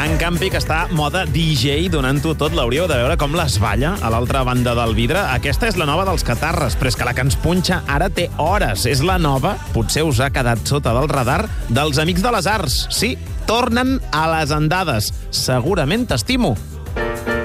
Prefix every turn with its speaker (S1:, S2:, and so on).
S1: En Campi, que està moda DJ donant-ho tot, l'hauríeu de veure com les balla a l'altra banda del vidre. Aquesta és la nova dels Catarres, però és que la que ens punxa ara té hores. És la nova, potser us ha quedat sota del radar, dels Amics de les Arts. Sí, tornen a les andades. Segurament t'estimo.